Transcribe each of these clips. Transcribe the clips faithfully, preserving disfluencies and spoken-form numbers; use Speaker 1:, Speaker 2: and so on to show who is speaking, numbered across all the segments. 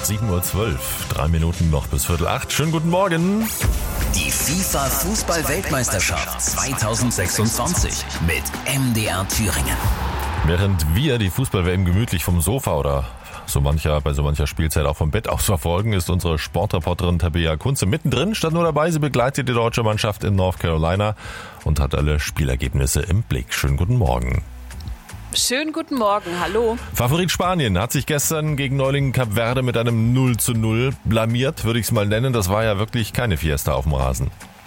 Speaker 1: sieben Uhr zwölf, drei Minuten noch bis Viertel acht. Schönen guten Morgen.
Speaker 2: Die FIFA-Fußball-Weltmeisterschaft zweitausendsechsundzwanzig mit M D R Thüringen.
Speaker 1: Während wir die Fußball-W M gemütlich vom Sofa oder so mancher bei so mancher Spielzeit auch vom Bett aus verfolgen, ist unsere Sportreporterin Tabea Kunze mittendrin, statt nur dabei. Sie begleitet die deutsche Mannschaft in North Carolina und hat alle Spielergebnisse im Blick. Schönen guten Morgen.
Speaker 3: Schönen guten Morgen, hallo.
Speaker 1: Favorit Spanien hat sich gestern gegen Neuling Kap Verde mit einem null zu null blamiert, würde ich es mal nennen. Das war ja wirklich keine Fiesta auf dem Rasen.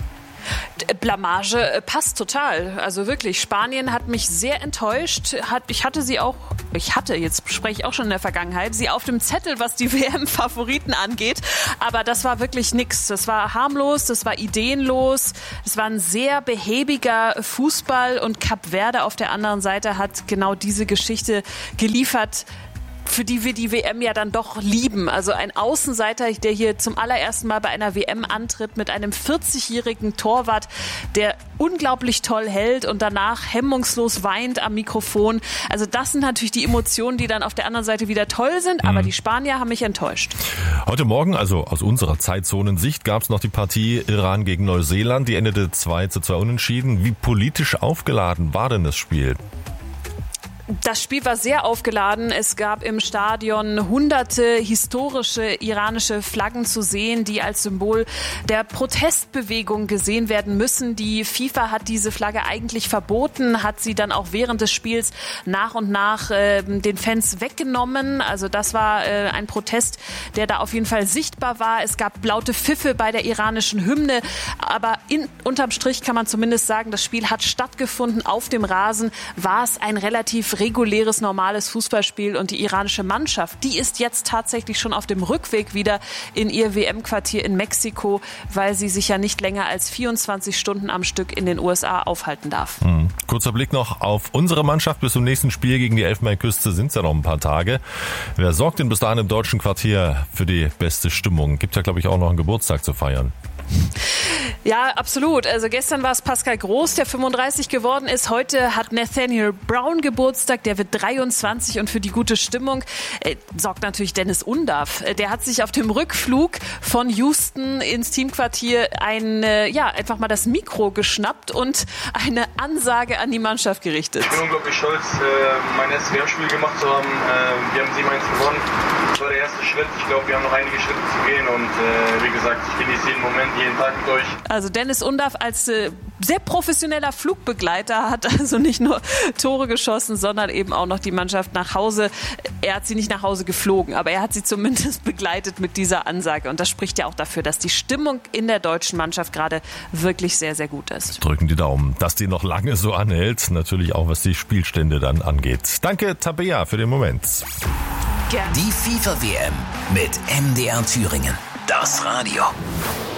Speaker 3: Blamage passt total. Also wirklich, Spanien hat mich sehr enttäuscht. Hat, ich hatte sie auch, ich hatte, jetzt spreche ich auch schon in der Vergangenheit, sie auf dem Zettel, was die W M-Favoriten angeht. Aber das war wirklich nix. Das war harmlos, das war ideenlos. Es war ein sehr behäbiger Fußball und Kap Verde auf der anderen Seite hat genau diese Geschichte geliefert, für die wir die W M ja dann doch lieben. Also ein Außenseiter, der hier zum allerersten Mal bei einer W M antritt mit einem vierzigjährigen Torwart, der unglaublich toll hält und danach hemmungslos weint am Mikrofon. Also das sind natürlich die Emotionen, die dann auf der anderen Seite wieder toll sind, aber mhm. die Spanier haben mich enttäuscht.
Speaker 1: Heute Morgen, also aus unserer Zeitzonensicht, gab es noch die Partie Iran gegen Neuseeland. Die endete zwei zu zwei unentschieden. Wie politisch aufgeladen war denn das Spiel?
Speaker 3: Das Spiel war sehr aufgeladen. Es gab im Stadion hunderte historische iranische Flaggen zu sehen, die als Symbol der Protestbewegung gesehen werden müssen. Die FIFA hat diese Flagge eigentlich verboten, hat sie dann auch während des Spiels nach und nach äh, den Fans weggenommen. Also das war äh, ein Protest, der da auf jeden Fall sichtbar war. Es gab laute Pfiffe bei der iranischen Hymne, aber in, unterm Strich kann man zumindest sagen, das Spiel hat stattgefunden. Auf dem Rasen war es ein relativ reguläres, normales Fußballspiel und die iranische Mannschaft, die ist jetzt tatsächlich schon auf dem Rückweg wieder in ihr W M-Quartier in Mexiko, weil sie sich ja nicht länger als vierundzwanzig Stunden am Stück in den U S A aufhalten darf.
Speaker 1: Hm. Kurzer Blick noch auf unsere Mannschaft. Bis zum nächsten Spiel gegen die Elfenbeinküste sind es ja noch ein paar Tage. Wer sorgt denn bis dahin im deutschen Quartier für die beste Stimmung? Gibt ja, glaube ich, auch noch einen Geburtstag zu feiern.
Speaker 3: Ja, absolut. Also gestern war es Pascal Groß, der fünfunddreißig geworden ist. Heute hat Nathaniel Brown Geburtstag, der wird dreiundzwanzig und für die gute Stimmung äh, sorgt natürlich Dennis Undaff. Der hat sich auf dem Rückflug von Houston ins Teamquartier ein, äh, ja, einfach mal das Mikro geschnappt und eine Ansage an die Mannschaft gerichtet.
Speaker 4: Ich bin unglaublich stolz, äh, mein erstes W M-Spiel gemacht zu haben. Äh, wir haben sieben eins gewonnen. Das war der erste Schritt. Ich glaube, wir haben noch einige Schritte zu gehen und äh, wie gesagt, ich genieße jeden Moment, jeden Tag mit euch.
Speaker 3: Also Dennis Undaff als äh, sehr professioneller Flugbegleiter hat also nicht nur Tore geschossen, sondern eben auch noch die Mannschaft nach Hause. Er hat sie nicht nach Hause geflogen, aber er hat sie zumindest begleitet mit dieser Ansage. Und das spricht ja auch dafür, dass die Stimmung in der deutschen Mannschaft gerade wirklich sehr, sehr gut ist.
Speaker 1: Drücken die Daumen, dass die noch lange so anhält. Natürlich auch, was die Spielstände dann angeht. Danke, Tabea, für den Moment.
Speaker 3: Gerne.
Speaker 2: Die FIFA-W M mit M D R Thüringen. Das Radio.